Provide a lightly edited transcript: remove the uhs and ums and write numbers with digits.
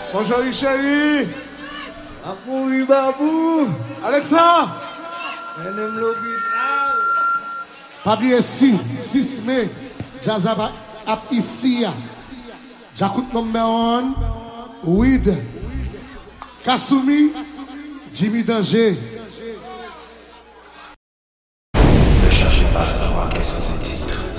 Bonjour chérie. Apouri babou. Alexandre. Menem l'hôpital. Pas bien 6 mai. Jazaba ap ici. J'écoute number 1. Weed. Kasumi. Jimmy Danger.